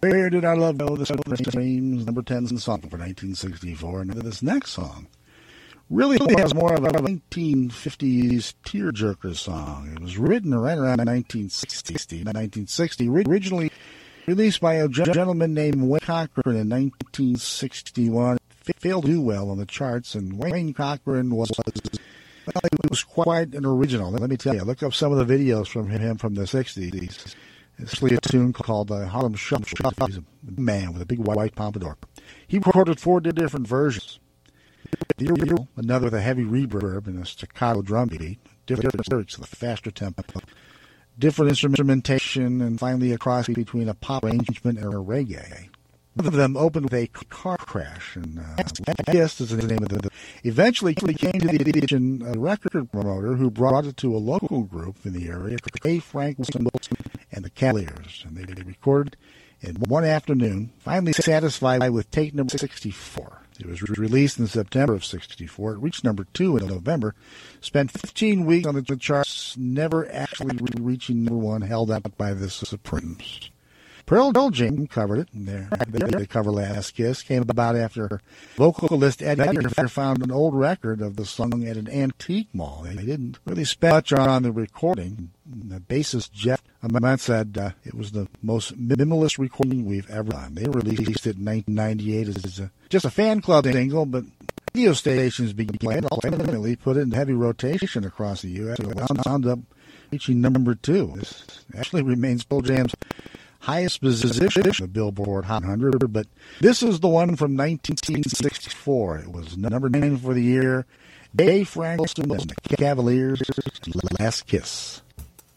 Where Did Our Love Go? This Dreams, number 10 song for 1964. And this next song really has more of a 1950s tearjerker song. It was written right around 1960, originally released by a gentleman named Wayne Cochran in 1961. It failed to do well on the charts, and Wayne Cochran was quite an original. Let me tell you, look up some of the videos from him from the 60s. It's actually a tune called Harlem Shuffle. He's a man with a big white pompadour. He recorded 4 different versions. The original, another with a heavy reverb and a staccato drum beat, different lyrics with a faster tempo, different instrumentation, and finally a cross between a pop arrangement and a reggae. One of them opened with a car crash, and Kiss is the name of the. Eventually came to the attention of a record promoter who brought it to a local group in the area, A. Frank Wilson and the Cavaliers, and they recorded in one afternoon, finally satisfied with take number 64. It was released in September of 64. It reached number 2 in November, spent 15 weeks on the charts, never actually reaching number 1, held out by the Supremes. Pearl Jam covered it. Their cover Last Kiss came about after vocalist Ed Vedder found an old record of the song at an antique mall. They didn't really spend much on the recording. The bassist Jeff Ament said it was the most minimalist recording we've ever done. They released it in 1998 as just a fan club single, but radio stations began playing it, ultimately put it in heavy rotation across the U.S. It wound up reaching number 2. This actually remains Pearl Jam's highest position of the Billboard Hot 100, but this is the one from 1964. It was number 9 for the year. Dave Frank Wilson and the Cavaliers, Last Kiss.